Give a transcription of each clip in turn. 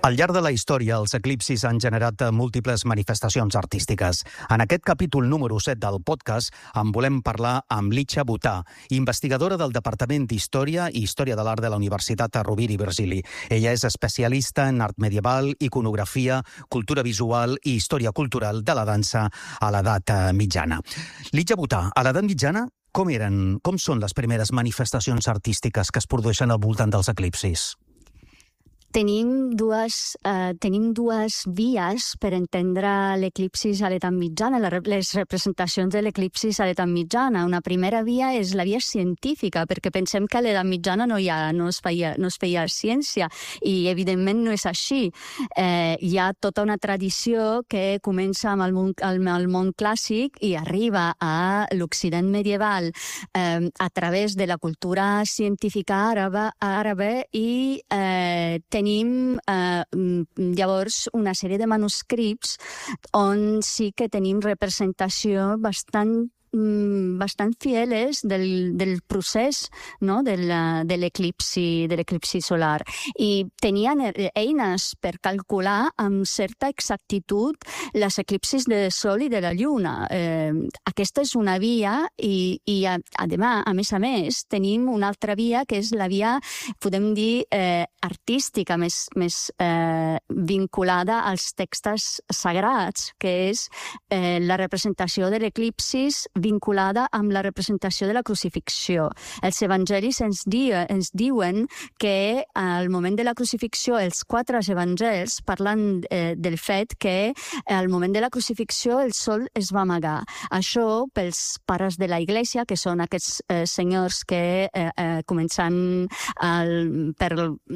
Al llarg de la història, els eclipsis han generat múltiples manifestacions artístiques. En aquest capítol número 7 del podcast en volem parlar amb Licha Butà, investigadora del Departament d'Història i Història de l'Art de la Universitat Rovira i Virgili. Ella és especialista en art medieval, iconografia, cultura visual i història cultural de la dansa a l'edat mitjana. Licha Butà, a l'edat mitjana, com són les primeres manifestacions artístiques que es produeixen al voltant dels eclipsis? Tenim dues vies per entendre l'eclipsis a l'edat mitjana, les representacions de l'eclipsis a l'edat mitjana. Una primera via és la via científica, perquè pensem que a l'edat mitjana no es feia ciència, i evidentment no és així. Hi ha tota una tradició que comença amb el món clàssic i arriba a l'Occident medieval a través de la cultura científica àrabe i tenim llavors una sèrie de manuscrits on sí que tenim representació bastant fieles del procés, no? de l'eclipsi solar. I tenien eines per calcular amb certa exactitud les eclipsis de Sol i de la Lluna. Aquesta és una via i a més a més, tenim una altra via que és la via, podem dir, artística, més vinculada als textos sagrats, que és la representació de l'eclipsis vinculada amb la representació de la crucifixió. Els evangelis ens diuen que al moment de la crucifixió, els 4 evangelis parlen del fet que al moment de la crucifixió el sol es va amagar. Això, pels pares de la Iglesia, que són aquests senyors que començant per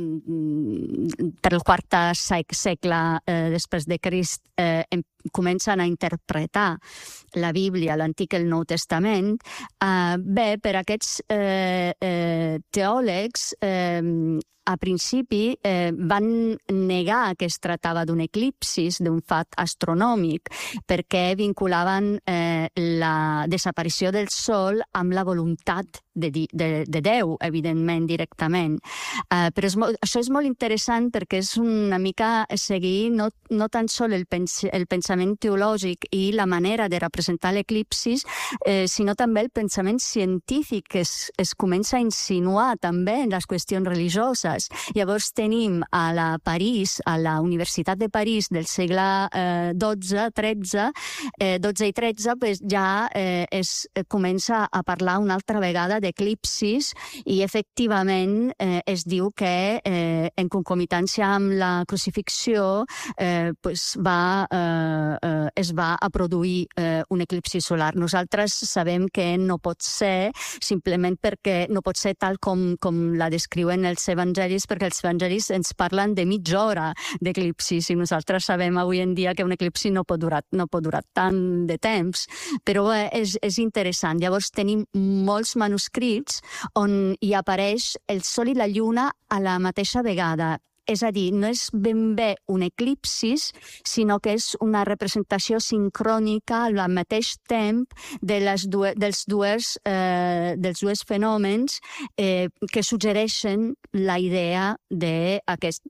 el quart segle després de Crist comencen a interpretar la Bíblia, l'Antic i el Nou Testament, per aquests teòlegs a principi van negar que es tractava d'un eclipsis, d'un fat astronòmic, perquè vinculaven la desaparició del Sol amb la voluntat de Déu, evidentment, directament. Però això és molt interessant perquè és una mica seguir no tan sol el pensament teològic i la manera de representar l'eclipsis, sinó també el pensament científic que es comença a insinuar també en les qüestions religioses. Llavors tenim a la Universitat de París del segle XII i XIII, ja es comença a parlar una altra vegada d'eclipsis i efectivament es diu que en concomitància amb la crucifixió es va a produir un eclipsi solar. Nosaltres sabem que no pot ser, simplement perquè no pot ser tal com la descriuen els evangelis, perquè els evangelis ens parlen de mitja hora d'eclipsis i nosaltres sabem avui en dia que un eclipsi no pot durar tant de temps, però és interessant. Llavors tenim molts manuscrits on hi apareix el Sol i la Lluna a la mateixa vegada. És a dir, no és ben bé un eclipsis, sinó que és una representació sincrònica al mateix temps dels dos fenòmens que suggereixen la idea d'aquest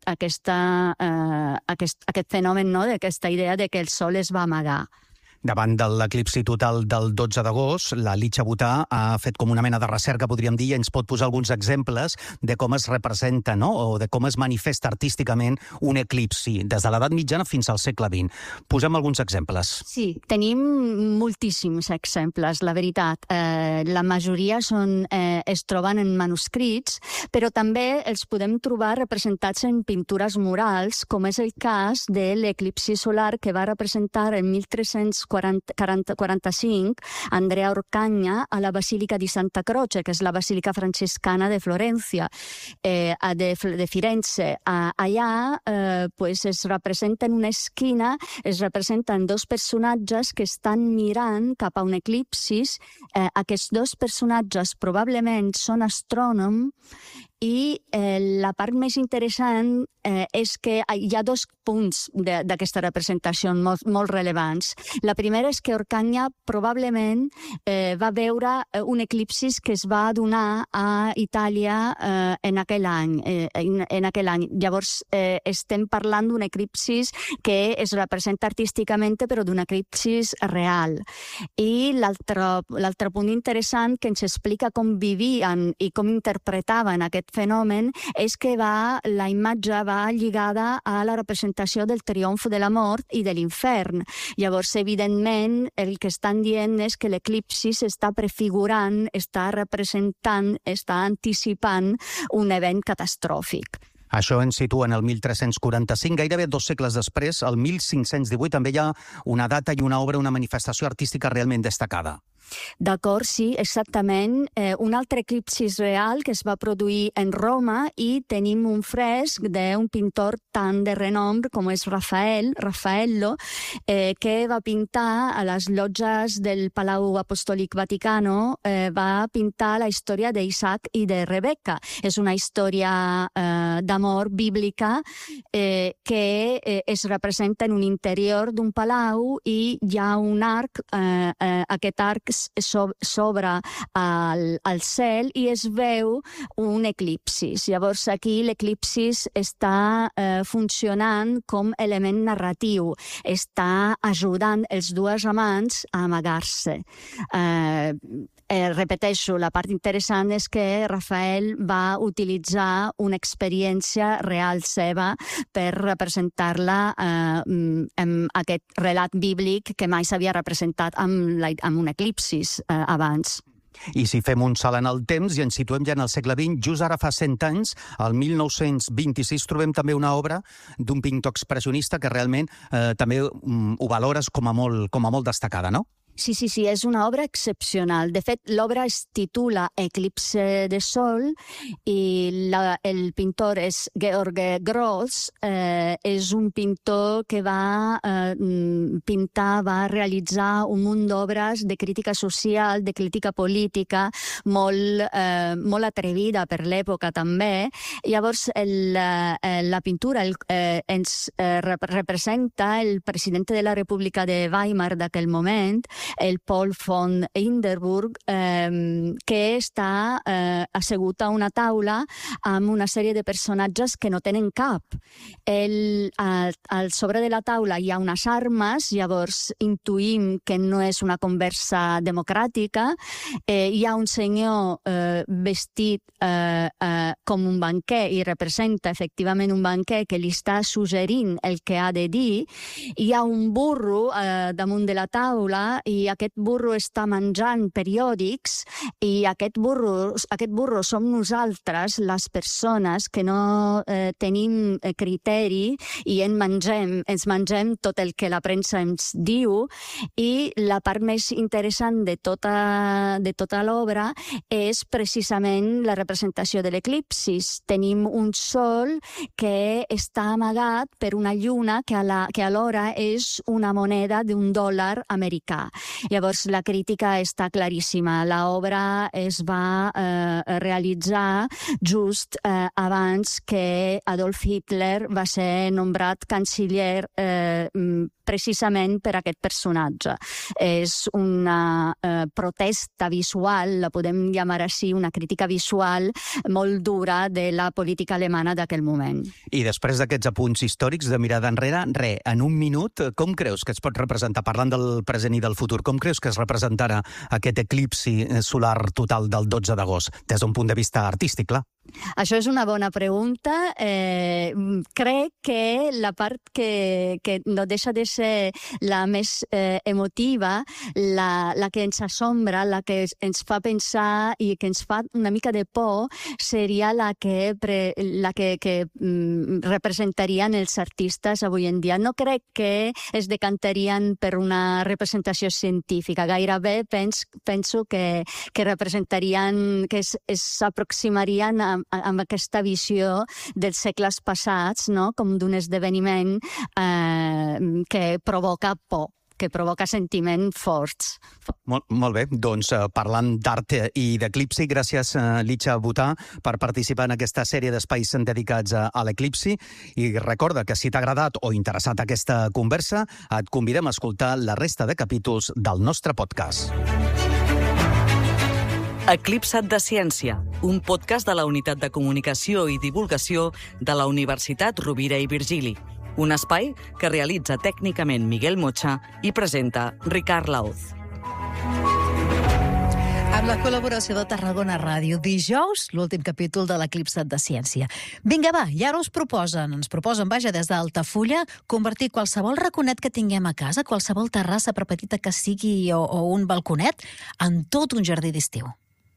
fenomen, no? D'aquesta idea de que el Sol es va amagar. Davant de l'eclipsi total del 12 d'agost, la Licha Butà ha fet com una mena de recerca, podríem dir, i ens pot posar alguns exemples de com es representa, no? O de com es manifesta artísticament un eclipsi, des de l'edat mitjana fins al segle XX. Posem alguns exemples. Sí, tenim moltíssims exemples, la veritat. La majoria es troben en manuscrits, però també els podem trobar representats en pintures murals, com és el cas de l'eclipsi solar que va representar en 1345 Andrea Orcagna a la Basílica di Santa Croce, que és la basílica franciscana de Florència, de Firenze. Allà es representa en una esquina, es representen dos personatges que estan mirant cap a un eclipsis. Aquests dos personatges probablement són astrònoms I la part més interessant és que hi ha dos punts d'aquesta representació molt rellevants. La primera és que Orcagna probablement va veure un eclipsi que es va donar a Itàlia en aquell any. Llavors, estem parlant d'un eclipsi que es representa artísticament, però d'un eclipsi real. I l'altre punt interessant que ens explica com vivien i com interpretaven aquest fenomen és que la imatge va lligada a la representació del triomf de la mort i de l'infern. Llavors, evidentment, el que estan dient és que l'eclipsi està prefigurant, està representant, està anticipant un event catastròfic. Això ens situa en el 1345, gairebé 2 segles després, el 1518, també hi ha una data i una obra, una manifestació artística realment destacada. D'acord, sí, exactament. Un altre eclipsi real que es va produir en Roma i tenim un fresc d'un pintor tan de renom com és Raffaello, que va pintar a les llotges del Palau Apostòlic Vaticano, va pintar la història d'Isaac i de Rebeca. És una història d'amor bíblica que es representa en un interior d'un palau i hi ha un arc, aquest arc s'obre al cel i es veu un eclipsi. Llavors aquí l'eclipsi està funcionant com element narratiu, està ajudant els dos amants a amagar-se. Repeteixo, la part interessant és que Rafael va utilitzar una experiència real seva per representar-la amb aquest relat bíblic que mai s'havia representat amb un eclipsi abans. I si fem un salt en el temps i ens situem ja en el segle XX, just ara fa 100 anys, el 1926, trobem també una obra d'un pintor expressionista que realment també ho valores com a molt destacada, no? Sí, és una obra excepcional. De fet, l'obra es titula Eclipse de Sol i el pintor és Georg Gross. És un pintor que va realitzar un munt d'obres de crítica social, de crítica política, molt atrevida per l'època també. Llavors, la pintura ens representa el president de la República de Weimar d'aquell moment, el Paul von Hindenburg, que està assegut a una taula amb una sèrie de personatges que no tenen cap. Al sobre de la taula hi ha unes armes, llavors intuïm que no és una conversa democràtica. Hi ha un senyor vestit com un banquer i representa efectivament un banquer que li està suggerint el que ha de dir. Hi ha un burro damunt de la taula i aquest burro està menjant periòdics i aquest burro som nosaltres, les persones que no tenim criteri i ens mengem tot el que la premsa ens diu. I la part més interessant de tota l'obra és precisament la representació de l'eclipsi. Tenim un sol que està amagat per una lluna que alhora és una moneda d'un dòlar americà. Llavors, la crítica està claríssima. L'obra es va realitzar just abans que Adolf Hitler va ser nombrat canciller precisament per aquest personatge. És una protesta visual, la podem llamar així, una crítica visual molt dura de la política alemana d'aquell moment. I després d'aquests apunts històrics de mirada enrere, en un minut, com creus que es pot representar, parlant del present i del futur, com creus que es representarà aquest eclipsi solar total del 12 d'agost, des d'un punt de vista artístic, clar? Això és una bona pregunta. Crec que la part que no deixa de ser la més emotiva, la que ens assombra, la que ens fa pensar i que ens fa una mica de por, seria la que representarien els artistes avui en dia. No crec que es decantarien per una representació científica. Gairebé penso que representarien, que s'aproximarien amb aquesta visió dels segles passats, no? Com d'un esdeveniment que provoca por. que provoca sentiments forts. Molt bé, doncs parlant d'art i d'eclipsi, gràcies Licha Butà per participar en aquesta sèrie d'espais dedicats a l'eclipsi, i recorda que si t'ha agradat o interessat aquesta conversa, et convidem a escoltar la resta de capítols del nostre podcast. Eclipsat de Ciència, un podcast de la Unitat de Comunicació i Divulgació de la Universitat Rovira i Virgili. Un espai que realitza tècnicament Miguel Mocha i presenta Ricard Laoz. Amb la col·laboració de Tarragona Ràdio, dijous, l'últim capítol de l'Eclipsat de Ciència. Vinga, va, i ara ens proposen, des d'Altafulla, convertir qualsevol raconet que tinguem a casa, qualsevol terrassa, per petita que sigui, o un balconet, en tot un jardí d'estiu.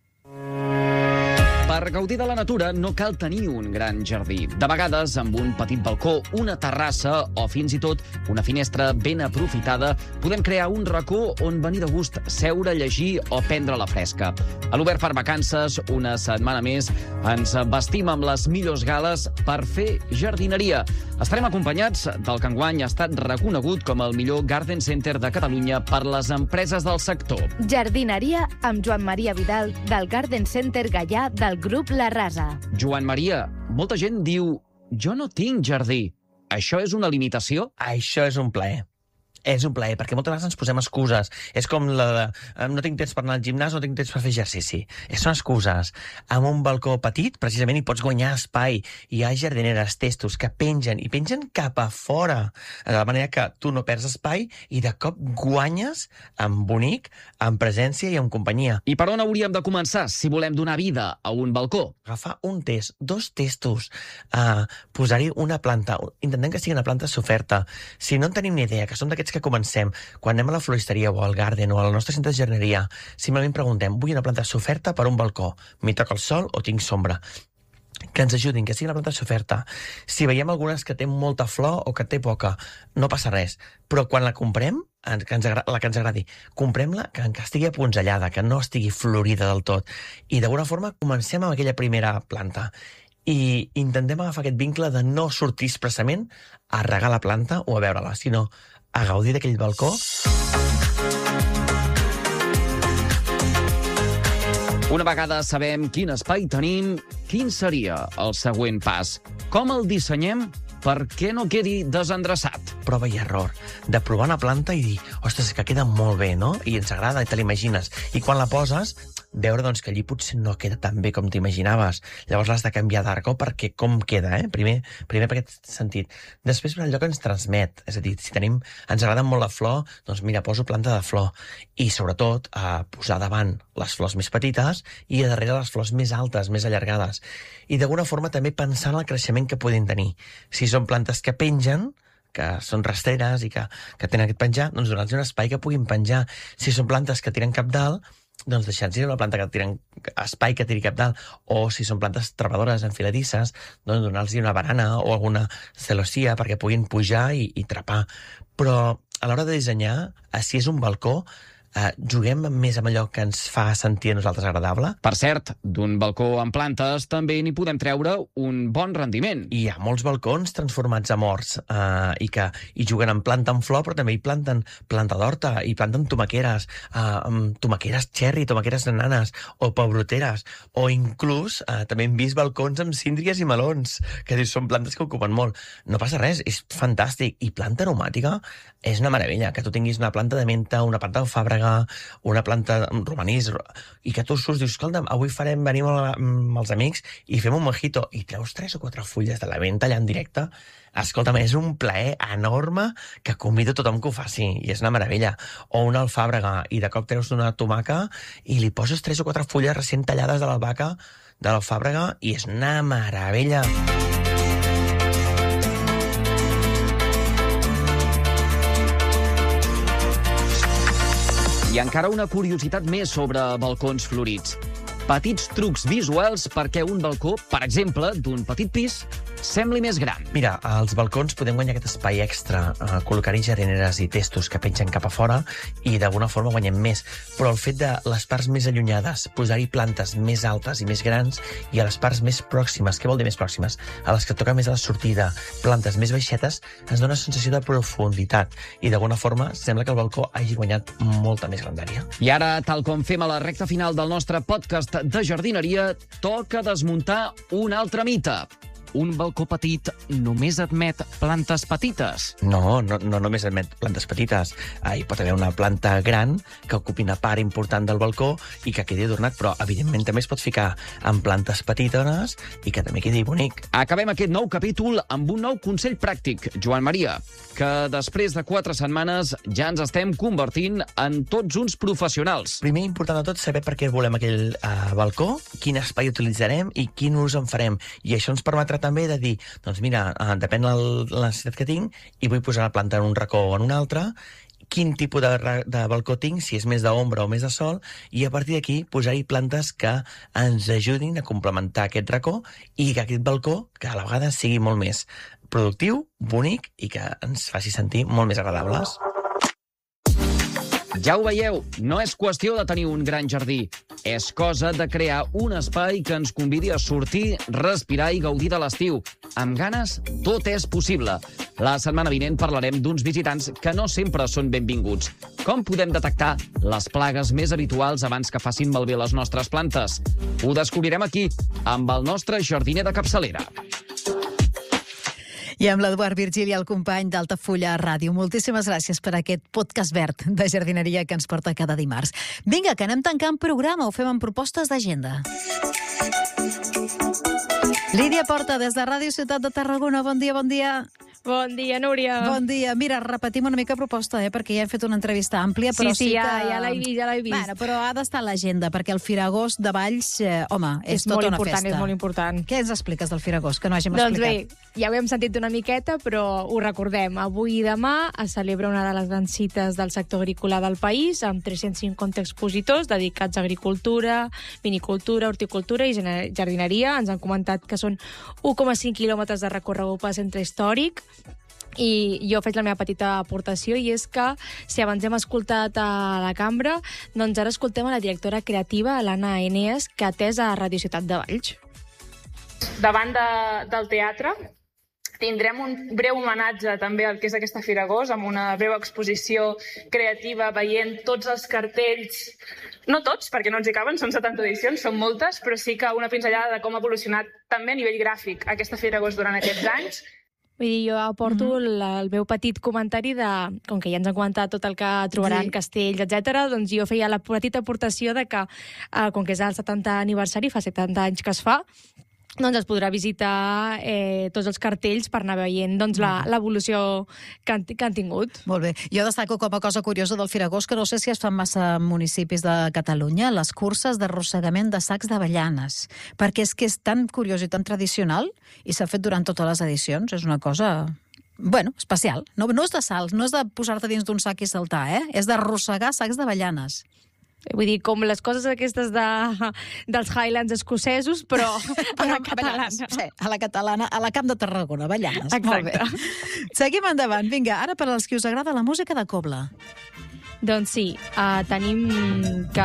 Per gaudir de la natura no cal tenir un gran jardí. De vegades, amb un petit balcó, una terrassa o fins i tot una finestra ben aprofitada, podem crear un racó on venir de gust, seure, llegir o prendre la fresca. A l'Obert per Vacances, una setmana més, ens vestim amb les millors gales per fer jardineria. Estarem acompanyats del que enguany ha estat reconegut com el millor Garden Center de Catalunya per les empreses del sector. Jardineria amb Joan Maria Vidal, del Garden Center Gaià del Grup La Rasa. Joan Maria, molta gent diu «Jo no tinc jardí». Això és una limitació? Això és un plaer. És un plaer, perquè moltes vegades ens posem excuses. És com la de no tinc temps per anar al gimnàs, no tinc temps per fer exercici. Són excuses. Amb un balcó petit, precisament, hi pots guanyar espai. Hi ha jardineres, testos, que pengen, i pengen cap a fora. De la manera que tu no perds espai i de cop guanyes amb bonic, amb presència i amb companyia. I per on hauríem de començar si volem donar vida a un balcó? Agafar un test, 2 testos, posar-hi una planta, intentem que sigui una planta soferta. Si no en tenim ni idea, que som d'aquests que comencem, quan anem a la floristeria o al garden o a la nostra centre de jardineria, simplement preguntem, vull una planta soferta per un balcó, m'hi toca el sol o tinc sombra? Que ens ajudin, que sigui una planta soferta. Si veiem algunes que té molta flor o que té poca, no passa res, però quan la comprem, la que ens agradi, comprem-la que estigui apunzellada, que no estigui florida del tot, i d'alguna forma comencem amb aquella primera planta i intentem agafar aquest vincle de no sortir expressament a regar la planta o a veure-la, sinó a gaudir d'aquell balcó. Una vegada sabem quin espai tenim, quin seria el següent pas? Com el dissenyem perquè no quedi desendreçat? Prova i error. De provar una planta i dir, ostres, que queda molt bé, no? I ens agrada, i te l'imagines. I quan la poses, veure doncs, que allí potser no queda tan bé com t'imaginaves. Llavors l'has de canviar d'arco perquè com queda, Primer per aquest sentit. Després per allò que ens transmet. És a dir, si ens agrada molt la flor, doncs mira, poso planta de flor. I sobretot posar davant les flors més petites i a darrere les flors més altes, més allargades. I d'alguna forma també pensar en el creixement que poden tenir. Si són plantes que pengen, que són rastreres i que tenen aquest penjar, doncs donar-los un espai que puguin penjar. Si són plantes que tiren cap dalt, doncs deixar-los una planta que tiren espai que tiri cap dalt, o si són plantes trepadores enfiladisses, doncs donar-los una barana o alguna celosia perquè puguin pujar i trepar. Però a l'hora de dissenyar, si és un balcó, juguem més amb allò que ens fa sentir a nosaltres agradable. Per cert, d'un balcó amb plantes també n'hi podem treure un bon rendiment. Hi ha molts balcons transformats en horts i juguen amb planta en flor, però també hi planten planta d'horta, i planten tomaqueres, tomaqueres cherry, tomaqueres nanes o pebroteres, o inclús també hem vist balcons amb síndries i melons, que són plantes que ocupen molt. No passa res, és fantàstic. I planta aromàtica és una meravella, que tu tinguis una planta de menta, una planta de fàbrega, una planta romanís, i que tu surts, dius, escolta'm, avui venim amb els amics i fem un mojito, i treus 3 o 4 fulles de la menta allà en directe. Escolta'm, és un plaer enorme que convido tothom que ho faci, i és una meravella. O una alfàbrega, i de cop treus una tomaca i li poses 3 o 4 fulles recent tallades de l'albahaca de l'alfàbrega, i és una meravella. I encara una curiositat més sobre balcons florits. Petits trucs visuals perquè un balcó, per exemple, d'un petit pis, sembli més gran. Mira, als balcons podem guanyar aquest espai extra, col·locar-hi jardineres i testos que pengen cap a fora i d'alguna forma guanyem més. Però el fet de les parts més allunyades, posar-hi plantes més altes i més grans, i a les parts més pròximes, què vol dir més pròximes? A les que toca més a la sortida, plantes més baixetes, ens dona una sensació de profunditat i d'alguna forma sembla que el balcó hagi guanyat molta més grandària. I ara, tal com fem a la recta final del nostre podcast de jardineria, toca desmuntar un altre mite. Un balcó petit només admet plantes petites. No només admet plantes petites. Hi pot haver una planta gran que ocupi una part important del balcó i que quedi adornat, però evidentment també es pot ficar en plantes petites i que també quedi bonic. Acabem aquest nou capítol amb un nou consell pràctic, Joan Maria, que després de 4 setmanes ja ens estem convertint en tots uns professionals. Primer, important de tot, saber per què volem aquell balcó, quin espai utilitzarem i quin ús en farem. I això ens permetrà també de dir, doncs mira, depèn de la necessitat que tinc i vull posar la planta en un racó o en un altre, quin tipus de balcó tinc, si és més d'ombra o més de sol, i a partir d'aquí posar-hi plantes que ens ajudin a complementar aquest racó i que aquest balcó, que a la vegada sigui molt més productiu, bonic i que ens faci sentir molt més agradables. Ja ho veieu, no és qüestió de tenir un gran jardí. És cosa de crear un espai que ens convidi a sortir, respirar i gaudir de l'estiu. Amb ganes, tot és possible. La setmana vinent parlarem d'uns visitants que no sempre són benvinguts. Com podem detectar les plagues més habituals abans que facin malbé les nostres plantes? Ho descobrirem aquí, amb el nostre jardiner de capçalera. I amb l'Eduard Virgili, el company d'Altafulla Ràdio. Moltíssimes gràcies per aquest podcast verd de jardineria que ens porta cada dimarts. Vinga, que anem tancant programa, ho fem amb propostes d'agenda. Lídia Porta, des de Ràdio Ciutat de Tarragona. Bon dia, bon dia. Bon dia, Núria. Bon dia. Mira, repetim una mica proposta, perquè ja hem fet una entrevista àmplia, però sí, que... ja l'he vist. Bueno, però ha d'estar a l'agenda, perquè el Firagost de Valls, home, és tota una festa. És molt important. Què ens expliques del Firagost, que no hàgim explicat? Doncs bé, ja ho hem sentit una miqueta, però ho recordem. Avui i demà es celebra una de les grans cites del sector agrícola del país, amb 350 expositors dedicats a agricultura, vinicultura, horticultura i jardineria. Ens han comentat que són 1,5 quilòmetres de recorregut pel centre històric. I jo faig la meva petita aportació, i és que si abans hem escoltat a la cambra, doncs ara escoltem a la directora creativa, l'Anna Eneas, que ha atès a Ràdio Ciutat de Valls. Davant del teatre tindrem un breu homenatge també al que és aquesta Firagost, amb una breu exposició creativa veient tots els cartells, no tots, perquè no ens hi caben, són 70 edicions, són moltes, però sí que una pinzellada de com ha evolucionat també a nivell gràfic aquesta Firagost durant aquests anys. Vull dir, jo aporto el meu petit comentari de, com que ja ens han comentat tot el que trobaran, castells, etc., doncs jo feia la petita aportació de que, com que és el 70 aniversari, fa 70 anys que es fa, doncs es podrà visitar tots els cartells per anar veient doncs, l'evolució que han tingut. Molt bé. Jo destaco com a cosa curiosa del Firagost, que no sé si es fan massa municipis de Catalunya, les curses d'arrossegament de sacs d'avellanes, perquè és que és tan curiós i tan tradicional, i s'ha fet durant totes les edicions. És una cosa... bueno, especial. No és de salts, no és de posar-te dins d'un sac i saltar, és d'arrossegar sacs d'avellanes. Vull dir, com les coses aquestes dels Highlands escocesos, però a la catalana. Sí, a la catalana, a la Camp de Tarragona, Avellanes. Exacte. Molt bé. Seguim endavant. Vinga, ara per als que us agrada la música de cobla. Doncs sí, tenim que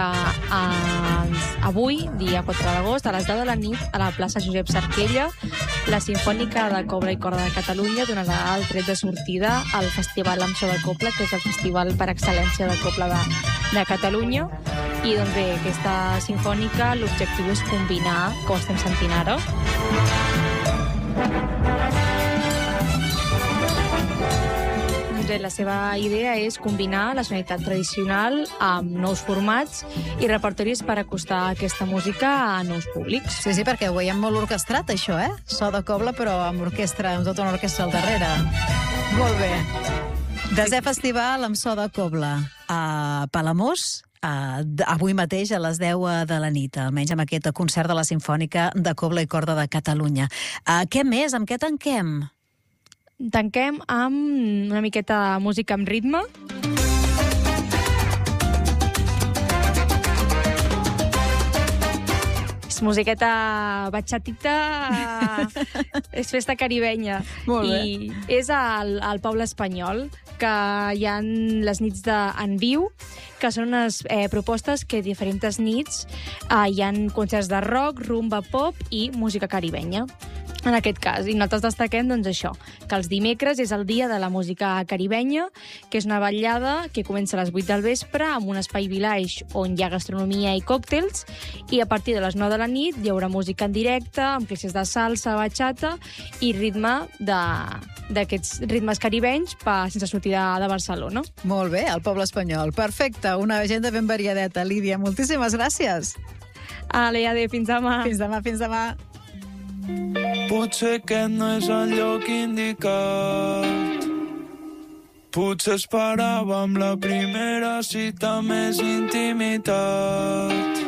avui, dia 4 d'agost, a les 10 de la nit, a la plaça Josep Sarquella, la Simfònica de Cobla i Corda de Catalunya donarà el tret de sortida al Festival amb so de Cobla, que és el festival per excel·lència de Cobla de Catalunya. I doncs bé, aquesta sinfònica, l'objectiu és combinar, com estem sentint ara, la seva idea és combinar la sonoritat tradicional amb nous formats i repertoris per acostar aquesta música a nous públics. Sí, perquè ho veiem molt orquestrat, això, So de cobla, però amb orquestra, amb tota una orquestra al darrere. Molt bé. Desè Festival amb so de cobla a Palamós, avui mateix a les 10 de la nit, almenys amb aquest concert de la Simfònica de Cobla i Corda de Catalunya. Què més? Amb què tanquem? Tanquem amb una miqueta de música amb ritme. És musiqueta batxatita, és festa caribenya. Molt bé. I és al poble espanyol, que hi ha les nits en viu, que són unes propostes que diferents nits hi ha concerts de rock, rumba, pop i música caribenya. En aquest cas, i nosaltres destaquem doncs, això, que els dimecres és el dia de la música caribenya, que és una vetllada que comença a les 8 del vespre amb un espai village on hi ha gastronomia i còctels, i a partir de les 9 de la nit hi haurà música en directe, amb classes de salsa, bachata i ritme d'aquests ritmes caribenys sense sortir de Barcelona. Molt bé, al poble espanyol. Perfecte, una agenda ben variadeta. Lídia, moltíssimes gràcies. Adéu, fins demà. Fins demà, fins demà. Potser aquest no és el lloc indicat. Potser esperàvem la primera cita més intimitat.